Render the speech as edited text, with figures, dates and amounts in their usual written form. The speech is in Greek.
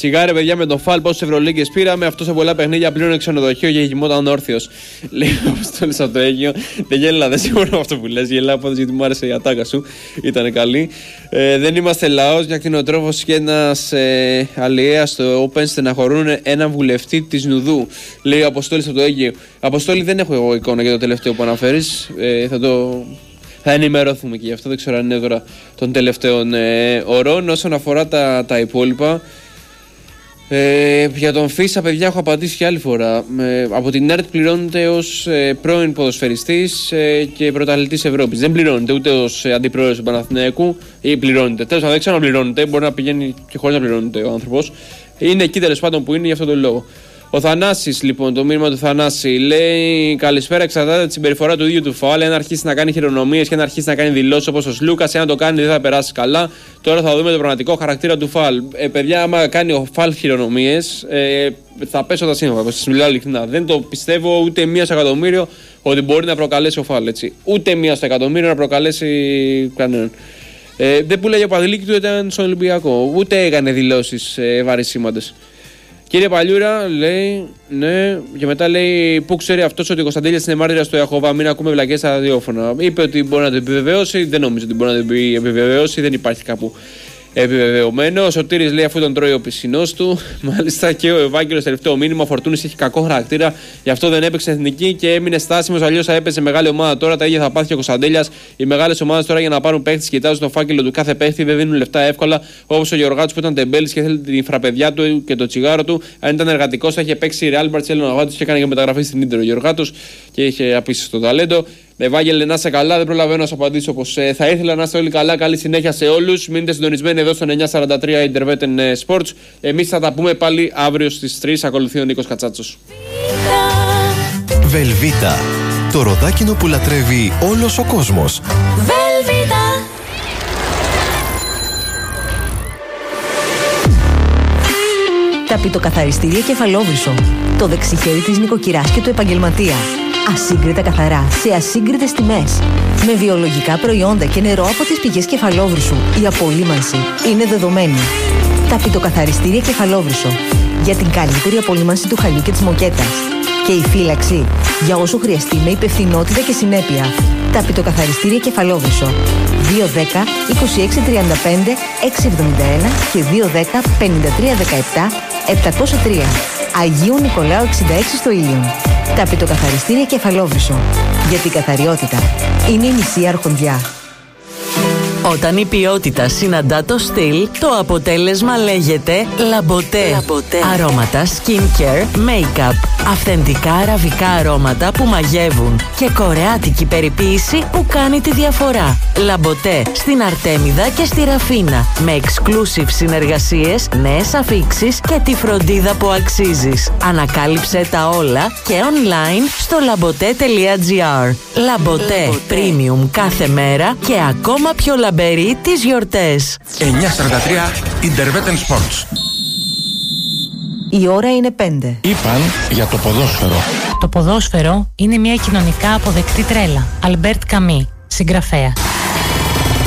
Σιγάρε, παιδιά, με τον Φαλ, πόσες Ευρωλίγκες πήραμε. Αυτό σε πολλά παιχνίδια πλήρωνε ξενοδοχείο και κοιμόταν όρθιος. Λέει ο Αποστόλης από το Αίγυο. Δεν γέλα, δεν σίγουρα με αυτό που λες. Γελάω πάντως γιατί μου άρεσε η ατάκα σου. Ήταν καλή. Δεν είμαστε λαός. Μια κτηνοτρόφος και ένας αλλιέας στο Open στεναχωρούν έναν βουλευτή της Νουδού. Λέει ο Αποστόλης από το Αίγυο. Αποστόλη, δεν έχω εγώ εικόνα για το τελευταίο που αναφέρεις. Θα ενημερωθούμε και γι' αυτό, δεν ξέρω αν είναι τώρα των τελευταίων ωρών. Όσον αφορά τα υπόλοιπα, για τον Φίσα, παιδιά, έχω απαντήσει και άλλη φορά. Από την ΕΡΤ πληρώνεται ως πρώην ποδοσφαιριστής και πρωταθλητής Ευρώπης. Δεν πληρώνεται ούτε ως αντιπρόεδρος του Παναθηναϊκού, ή πληρώνεται. Τέλος, αν δεν ξέρω αν πληρώνεται, μπορεί να πηγαίνει και χωρίς να πληρώνεται ο άνθρωπος. Είναι εκεί τέλος πάντων που είναι, γι' αυτόν τον λόγο. Ο Θανάσης, λοιπόν, το μήνυμα του Θανάση λέει: καλησπέρα, εξαρτάται από τη συμπεριφορά του ίδιου του Φαλ. Αν αρχίσει να κάνει χειρονομίες και αν αρχίσει να κάνει δηλώσεις όπως ο Σλούκας, εάν το κάνει δεν θα περάσει καλά. Τώρα θα δούμε το πραγματικό χαρακτήρα του Φαλ. Παιδιά, άμα κάνει ο Φαλ χειρονομίες, θα πέσω τα σύννεφα. Σας μιλάω ειλικρινά. Δεν το πιστεύω ούτε μία στο εκατομμύριο ότι μπορεί να προκαλέσει ο Φαλ. Έτσι. Ούτε μία στο εκατομμύριο να προκαλέσει κανέναν. Δεν πουλάγε ο Παδηλίκη του, ήταν στον Ολυμπιακό. Ούτε έκανε δηλώσεις βαρισίμαντες. Κύριε Παλιούρα, λέει, ναι, και μετά λέει: πού ξέρει αυτός ότι ο Κωνσταντέλιας είναι μάρτυρας στο Ιαχώβα, μην ακούμε βλακές στα ραδιόφωνα. Είπε ότι μπορεί να το επιβεβαιώσει, δεν νομίζω ότι μπορεί να το επιβεβαιώσει, δεν υπάρχει κάπου επιβεβαιωμένο. Ο Σωτήρης λέει: αφού τον τρώει ο πισινός του. Μάλιστα, και ο Ευάγγελος, τελευταίο μήνυμα: ο Φορτούνης έχει κακό χαρακτήρα, γι' αυτό δεν έπαιξε εθνική και έμεινε στάσιμος. Αλλιώς θα έπαιζε μεγάλη ομάδα τώρα. Τα ίδια θα πάθει και ο Κωνσταντέλιας. Οι μεγάλες ομάδες τώρα για να πάρουν παίχτη κοιτάζουν το φάκελο του κάθε παίχτη, δεν δίνουν λεφτά εύκολα. Όπως ο Γεωργάτος που ήταν τεμπέλης και θέλει την φραπεδιά του και το τσιγάρο του. Αν ήταν εργατικός, θα είχε παίξει Real Barcelona και έκανε και μεταγραφή στην Ίντερ ο Γεωργάτος και είχε απίστευτο ταλέντο. Ευάγγελε, να είσαι καλά, δεν προλαβαίνω να σου απαντήσω όπως θα ήθελα. Να είστε όλοι καλά, καλή συνέχεια σε όλους. Μείνετε συντονισμένοι εδώ στο 943 Interveten Sports. Εμείς θα τα πούμε πάλι αύριο στις 3. Ακολουθεί ο Νίκος Κατσάτσος. Βελβίτα, το ροδάκινο που λατρεύει όλος ο κόσμος. Βελβίτα. Ταπητοκαθαριστήρια Κεφαλόβρυσο. Το δεξιχέρι της νοικοκυράς και του επαγγελματία. Ασύγκριτα καθαρά, σε ασύγκριτες τιμές. Με βιολογικά προϊόντα και νερό από τις πηγές Κεφαλόβρυσου. Η απολύμανση είναι δεδομένη. Ταπητοκαθαριστήρια Κεφαλόβρυσο. Για την καλύτερη απολύμανση του χαλιού και της μοκέτας. Και η φύλαξη για όσο χρειαστεί με υπευθυνότητα και συνέπεια. Ταπητοκαθαριστήρια Κεφαλόβρυσο. 210 2635 671 και 210 5317 703. Αγίου Νικολάου 66 στο Ήλιον. Ταπητοκαθαριστήρια Κεφαλόβρυσο. Για την καθαριότητα είναι η μισή αρχοντιά. Όταν η ποιότητα συναντά το στυλ, το αποτέλεσμα λέγεται Λαμποτέ. Αρώματα skincare, make-up, αυθεντικά αραβικά αρώματα που μαγεύουν και κορεάτικη περιποίηση που κάνει τη διαφορά. Λαμποτέ στην Αρτέμιδα και στη Ραφίνα, με exclusive συνεργασίες, νέες αφίξεις και τη φροντίδα που αξίζεις. Ανακάλυψε τα όλα και online στο labote.gr. Λαμποτέ, premium κάθε μέρα και ακόμα πιο λαμπερή τις γιορτές. 943 Interveten Sports. Η ώρα είναι 5. Είπαν για το ποδόσφαιρο. Το ποδόσφαιρο είναι μια κοινωνικά αποδεκτή τρέλα. Αλμπέρτ Καμί, συγγραφέας.